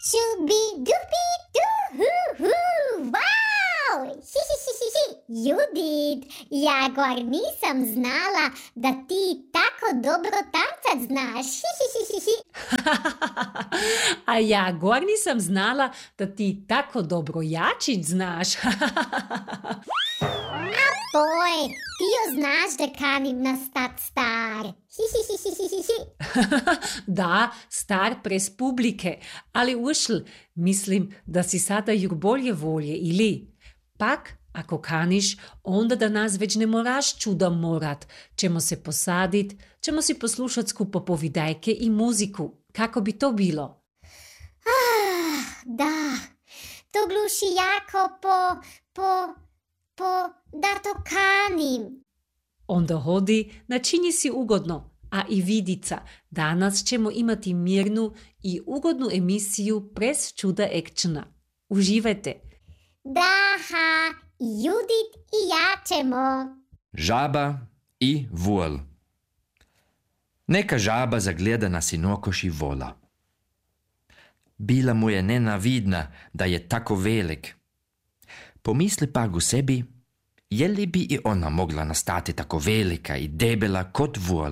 Šubi-dubi-du-hu-hu, wow! Hi. Judit, ja gar nisam znala da ti tako dobro tancat znaš. Hi. A ja gor nisam znala da ti tako dobro jačit znaš. Oj, ti jo znaš da kanim nastat star. Hi. Da, star prez publike, ali ušl, mislim da si sada jur bolje volje, ili? Pak, ako kaniš, onda da nas već ne moraš čudom morat. Ćemo se posadit, ćemo si poslušat skupo povidajke i muziku. Kako bi to bilo? Da, to gluši jako da to kanim. Onda hodi, načini si ugodno, a i vidica, danas ćemo imati mirnu i ugodnu emisiju prez čuda ekčna. Uživajte! Daha, Judit i ja ćemo. Žaba i vol. Neka žaba zagleda na sinokoš i vola. Bila mu je nenavidna da je tako velik. Pomisli pak u sebi, je li bi i ona mogla nastati tako velika i debela kot vol?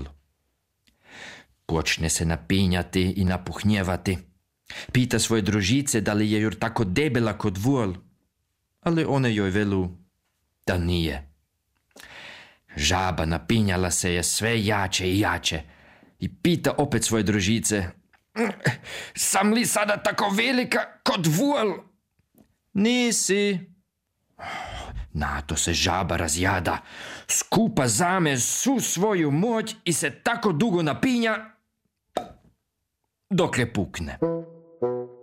Počne se napinjati i napuhnjevati. Pita svoje družice da li je joj tako debela kot vol, ali one joj velu da nije. Žaba napinjala se je sve jače i jače i pita opet svoje družice: sam li sada tako velika kot vol? Nisi. Na to se žaba razjada, skupa zame svu svoju moć i se tako dugo napinja dokle pukne.